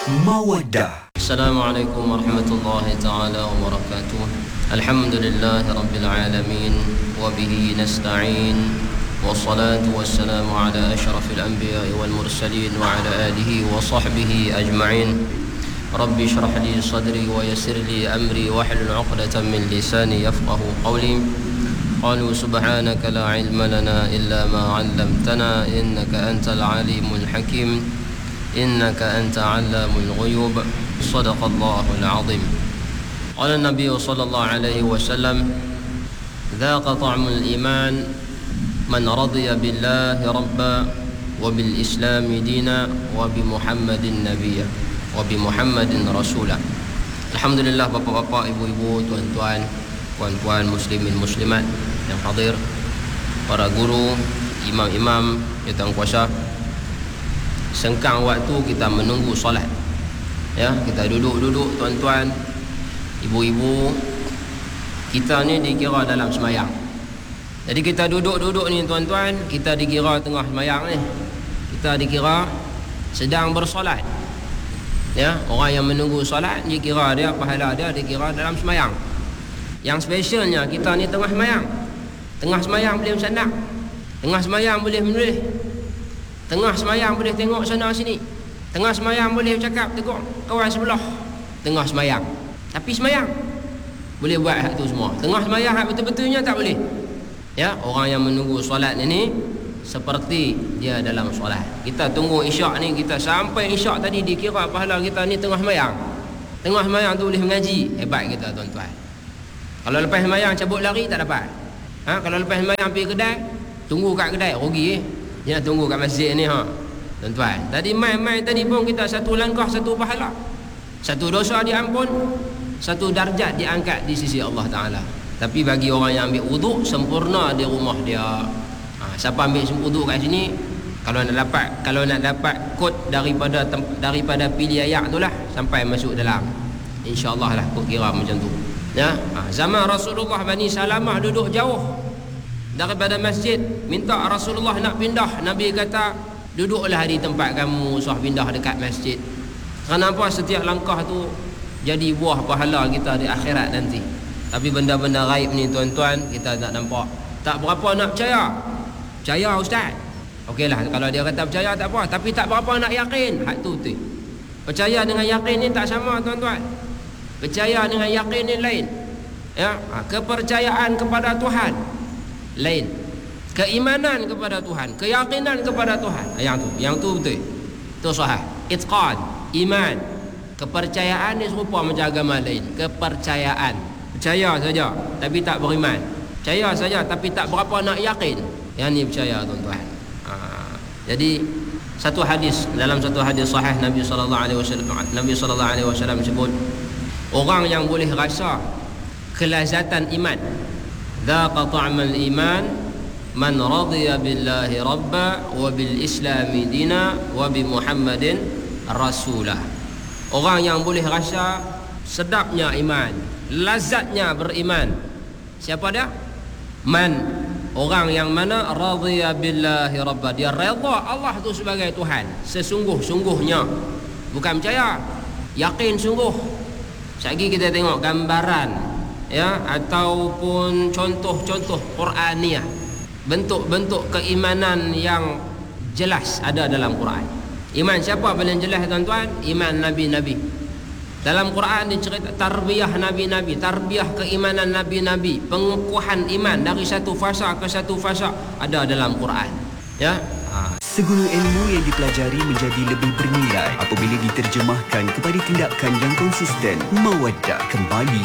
Mawaddah. Assalamualaikum warahmatullahi taala wabarakatuh. Alhamdulillahi rabbil alamin wa bihi nasta'in. Wassalatu wassalamu ala asyrafil anbiya'i wal mursalin wa ala alihi wa sahbihi ajma'in. Rabbi shrah li sadri wa yassir li amri wahlul 'uqdatam min lisani yafqahu qawli. Qalu subhanaka la 'ilma lana illa ma 'allamtana innaka antal alimul hakim. إنك أنت علام الغيوب صدق الله العظيم. قال النبي صلى الله عليه وسلم ذاق طعم الإيمان من رضي بالله ربا وبالإسلام دينا وبمحمد نبيا وبمحمد رسولا. Alhamdulillah, bapak-bapak, ibu-ibu, tuan-tuan, puan-puan, muslimin, muslimat yang hadir, para guru, imam-imam, yang kuasa, sengkang waktu kita menunggu solat. Ya, kita duduk-duduk, tuan-tuan, ibu-ibu, kita ni dikira dalam semayang. Jadi kita duduk-duduk ni, tuan-tuan, kita dikira tengah semayang ni. Kita dikira sedang bersolat. Ya, orang yang menunggu solat dikira dia, pahala dia dikira dalam semayang. Yang spesialnya kita ni tengah semayang. Tengah semayang boleh bersendak, tengah semayang boleh menulis, tengah semayang boleh tengok sana sini, tengah semayang boleh cakap tegur kawan sebelah. Tengah semayang, tapi semayang boleh buat hak tu semua. Tengah semayang hak betul-betulnya tak boleh. Ya, orang yang menunggu solat ini seperti dia dalam solat. Kita tunggu isyak ni, kita sampai isyak tadi dikira pahala kita ni tengah semayang. Tengah semayang tu boleh mengaji. Hebat kita, tuan-tuan. Kalau lepas semayang cabut lari tak dapat. Kalau lepas semayang pergi kedai, tunggu kat kedai rugi. Dia tunggu kat masjid ni, tuan-tuan. Tadi main-main tadi pun kita satu langkah satu pahala, satu dosa diampun, satu darjat diangkat di sisi Allah Ta'ala. Tapi bagi orang yang ambil wuduk sempurna di rumah dia, siapa ambil wuduk kat sini, kalau nak dapat kod daripada pilih ayat tu lah, sampai masuk dalam, insya-Allah lah kod kira macam tu. Ya, zaman Rasulullah Bani Salamah duduk jauh daripada masjid, minta Rasulullah nak pindah. Nabi kata, duduklah di tempat kamu, usah pindah dekat masjid. Kenapa? Setiap langkah tu jadi buah pahala kita di akhirat nanti. Tapi benda-benda gaib ni, tuan-tuan, kita tak nampak, tak berapa nak percaya. Percaya ustaz, okeylah, kalau dia kata percaya tak apa, tapi tak berapa nak yakin. Hak tu. Percaya dengan yakin ni tak sama, tuan-tuan. Percaya dengan yakin ni lain. Ya, kepercayaan kepada Tuhan lain, keimanan kepada Tuhan, keyakinan kepada Tuhan, yang tu betul, tu sahih. Itqan, iman, kepercayaan ni serupa macam agama lain. Kepercayaan, percaya saja tapi tak beriman, percaya saja tapi tak berapa nak yakin. Yang ni percaya, tuan-tuan. Jadi dalam satu hadis sahih Nabi sallallahu alaihi wasallam sebut, orang yang boleh rasa kelazatan iman, ذاق طعم الإيمان من رضي بالله ربا وبالإسلام دينا وبمحمد رسولا. Orang yang boleh rasa sedapnya iman, lazatnya beriman, siapa dia? Man, orang yang mana radhiya billahi rabba, dia redha Allah tu sebagai Tuhan sesungguh-sungguhnya, bukan percaya, yakin sungguh. Sekali kita tengok gambaran, ya, ataupun contoh-contoh Qur'aniyah, bentuk-bentuk keimanan yang jelas ada dalam Quran. Iman siapa paling jelas, tuan-tuan? Iman nabi-nabi. Dalam Quran dicerita tarbiyah nabi-nabi, tarbiyah keimanan nabi-nabi, pengukuhan iman dari satu fasa ke satu fasa ada dalam Quran. Ya, segala ilmu yang dipelajari menjadi lebih bernilai apabila diterjemahkan kepada tindakan yang konsisten. Mawaddah kembali